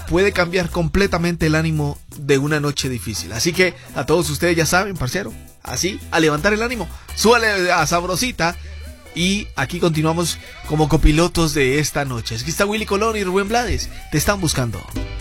puede cambiar completamente el ánimo de una noche difícil. Así que a todos ustedes ya saben, parcero, así, a levantar el ánimo, súbale a sabrosita. Y aquí continuamos como copilotos de esta noche. Aquí está Willy Colón y Rubén Blades. Te están buscando.